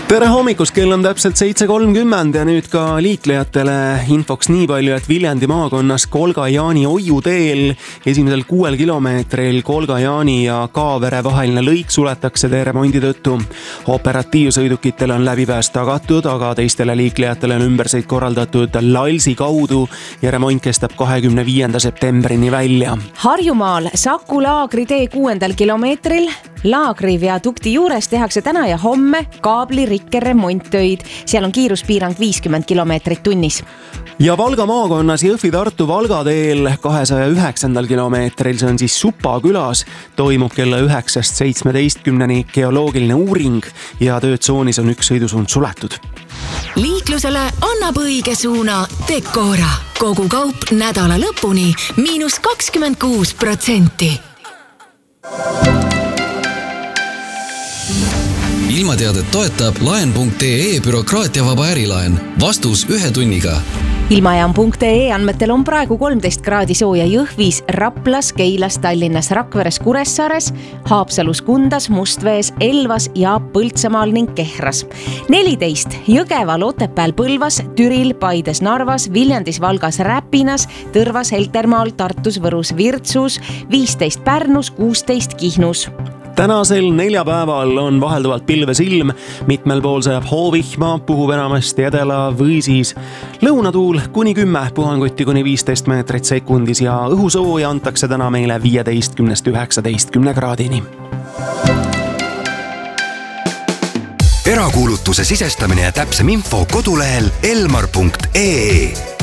Tere hommikust, kell on täpselt 7.30 ja nüüd ka liiklejatele infoks nii palju, et Viljandi maakonnas Kolga-Jaani Oiu teel esimesel 6 kilomeetril Kolga-Jaani ja Kaavere vaheline lõik suletakse tee remondi tõttu. Operatiivsõidukitele on läbipääs tagatud, aga teistele liiklejatele on ümbersõit korraldatud Lalsi kaudu ja remont kestab 25. septembrini välja. Harjumaal Saku laagri tee 6. kilomeetril laagri viadukti juures tehakse täna ja homme kaablirikke remonttöid. Seal on kiiruspiirang 50 kilomeetrit tunnis. Ja Valga maakonnas Jõhvi-Tartu Valga teel 209. kilomeetril, see on siis Supa külas, toimub kella 9-17 geoloogiline uuring ja töötsoonis on üks sõidusuund suletud. Liiklusele annab õige suuna Decora. Kogu kaup nädala lõpuni -26%. Ilmateadet toetab laen.ee bürokraatiavaba ärilaen. Vastus 1 tunniga. Ilmajaam.ee andmetel on praegu 13 kraadi sooja Jõhvis, Raplas, Keilas, Tallinnas, Rakveres, Kuressaares, Haapsalus, Kundas, Mustvees, Elvas ja Põltsamaal ning Kehras. 14 Jõgeval, Otepääl, Põlvas, Türil, Paides, Narvas, Viljandis, Valgas, Räpinas, Tõrvas, Heltermaal, Tartus, Võrus, Virtsus, 15 Pärnus, 16 Kihnus. Tänasel neljapäeval on vahelduvalt pilves ilm, mitmel pool sajab hoovihma, puhub enamasti edela või siis lõunatuul kuni 10 puhangutti kuni 15 meetrit sekundis ja õhusooja antakse täna meile 15-19 kraadini. Erakuulutuse sisestamine ja täpsem info kodulehel elmar.ee.